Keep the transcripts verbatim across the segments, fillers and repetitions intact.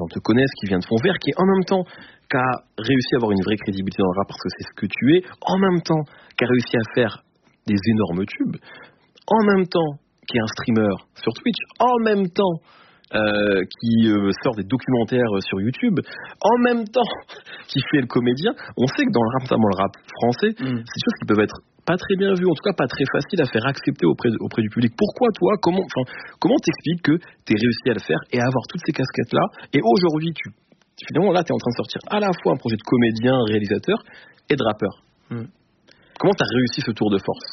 gens te connaissent, qui vient de fond vert, qui en même temps qui a réussi à avoir une vraie crédibilité dans le rap parce que c'est ce que tu es, en même temps qui a réussi à faire des énormes tubes, en même temps qui est un streamer sur Twitch, en même temps euh, qui euh, sort des documentaires sur YouTube, en même temps qui fait le comédien. On sait que dans le rap, notamment le rap français, mm. c'est des choses qui peuvent être pas très bien vues, en tout cas pas très faciles à faire accepter auprès, auprès du public. Pourquoi toi, comment, enfin, comment t'expliques que t'es réussi à le faire et à avoir toutes ces casquettes-là, et aujourd'hui, tu, finalement, là, t'es en train de sortir à la fois un projet de comédien, réalisateur et de rappeur. Mm. Comment t'as réussi ce tour de force?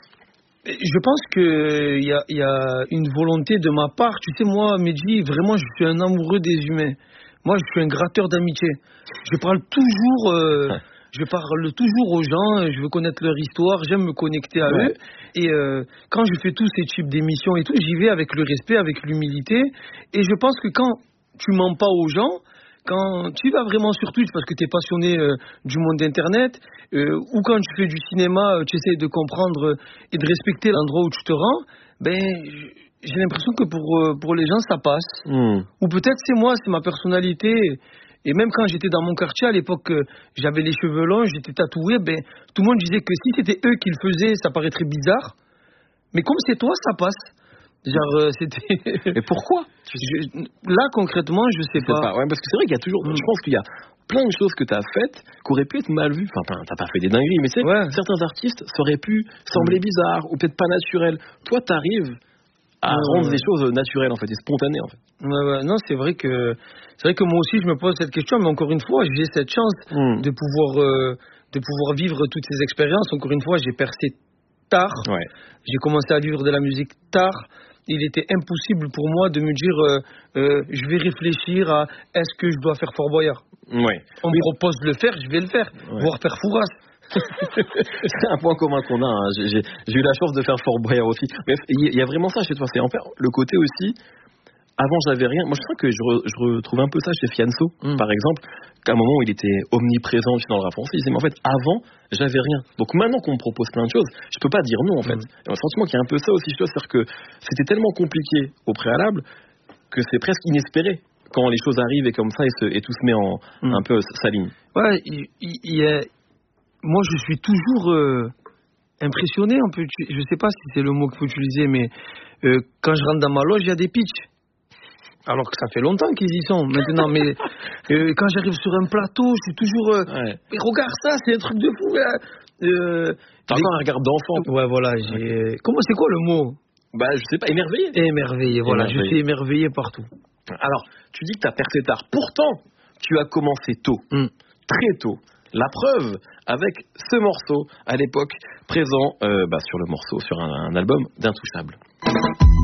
Je pense qu'il y a, y a une volonté de ma part. Tu sais, moi, Medji, vraiment, je suis un amoureux des humains. Moi, je suis un gratteur d'amitié. Je parle toujours, euh, je parle toujours aux gens. Je veux connaître leur histoire. J'aime me connecter à ouais. eux. Et euh, quand je fais tous ces types d'émissions et tout, j'y vais avec le respect, avec l'humilité. Et je pense que quand tu mens pas aux gens, quand tu vas vraiment sur Twitch parce que tu es passionné euh, du monde d'Internet, euh, ou quand tu fais du cinéma, euh, tu essaies de comprendre euh, et de respecter l'endroit où tu te rends, ben, j'ai l'impression que pour, euh, pour les gens, ça passe. Mm. Ou peut-être c'est moi, c'est ma personnalité. Et même quand j'étais dans mon quartier, à l'époque, euh, j'avais les cheveux longs, j'étais tatoué, ben, tout le monde disait que si c'était eux qui le faisaient, ça paraîtrait bizarre. Mais comme c'est toi, ça passe. Genre, euh, c'était... Mais pourquoi? je, Là, concrètement, je sais pas. pas. Ouais, parce que c'est vrai qu'il y a toujours... Mm. Je pense qu'il y a plein de choses que tu as faites qui auraient pu être mal vues. Enfin, t'as pas fait des dingueries, mais tu sais, ouais. certains artistes, ça aurait pu sembler mm. bizarre ou peut-être pas naturel. Toi, t'arrives à ouais, rendre ouais. les choses naturelles, en fait, et spontanées, en fait. Ouais, ouais. Non, c'est vrai que... C'est vrai que moi aussi, je me pose cette question, mais encore une fois, j'ai cette chance mm. de pouvoir, euh, de pouvoir vivre toutes ces expériences. Encore une fois, j'ai percé tard. Ouais. J'ai commencé à vivre de la musique tard. Il était impossible pour moi de me dire euh, euh, je vais réfléchir à est-ce que je dois faire Fort Boyard. Ouais. On me propose de le faire, je vais le faire, ouais. voire faire Fouras. C'est un point commun qu'on a. Hein. J'ai, j'ai, j'ai eu la chance de faire Fort Boyard aussi. Mais il y, y a vraiment ça chez toi. C'est en fait le côté aussi. Avant, j'avais rien. Moi, je sens que je, re, je retrouve un peu ça chez Fianso, mm. par exemple, qu'à un moment où il était omniprésent dans le rap français, il disait, mais en fait, avant, j'avais rien. Donc maintenant qu'on me propose plein de choses, je peux pas dire non, en fait. Mm. Et un sentiment qu'il y a un peu ça aussi, c'est-à-dire que c'était tellement compliqué au préalable que c'est presque inespéré quand les choses arrivent et comme ça, et, se, et tout se met en mm. un peu s'aligne. Ouais, il, il, il y a... moi, je suis toujours euh, impressionné, un peu. Je sais pas si c'est le mot qu'il faut utiliser, mais euh, quand je rentre dans ma loge, il y a des pitchs. Alors que ça fait longtemps qu'ils y sont maintenant, mais euh, quand j'arrive sur un plateau, je suis toujours. Euh, ouais. Mais regarde ça, c'est un truc de fou. Là. Euh, T'as encore un regard d'enfant. Ouais, voilà. J'ai... Okay. Comment c'est quoi le mot? Bah, je sais pas. Émerveillé. Émerveillé. Voilà. Émerveillé. Je suis émerveillé partout. Alors, tu dis que t'as percé tard. Pourtant, tu as commencé tôt, mm. très tôt. La preuve avec ce morceau à l'époque présent euh, bah, sur le morceau, sur un, un album d'Intouchable.